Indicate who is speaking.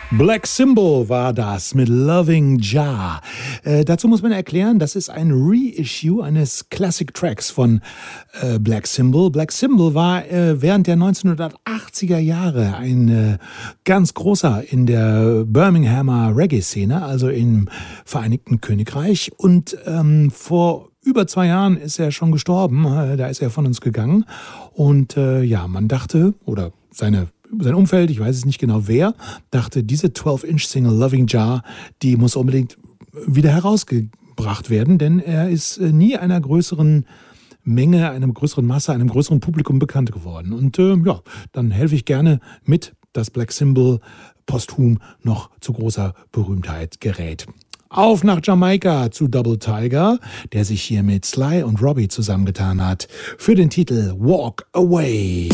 Speaker 1: Black Symbol war das mit Loving Jah. Dazu muss man erklären, das ist ein Reissue eines Classic Tracks von Black Symbol. Black Symbol war während der 1980er Jahre ein ganz großer in der Birminghamer Reggae-Szene, also im Vereinigten Königreich. Und vor über 2 Jahren ist er schon gestorben, da ist er von uns gegangen. Und man dachte, oder sein Umfeld, ich weiß es nicht genau wer, dachte, diese 12-Inch-Single Loving Jah, die muss unbedingt wieder herausgebracht werden, denn er ist nie einer größeren Menge, einem größeren Masse, einem größeren Publikum bekannt geworden. Und dann helfe ich gerne mit, dass Black Symbol posthum noch zu großer Berühmtheit gerät. Auf nach Jamaika zu Double Tiger, der sich hier mit Sly und Robbie zusammengetan hat, für den Titel Walk Away.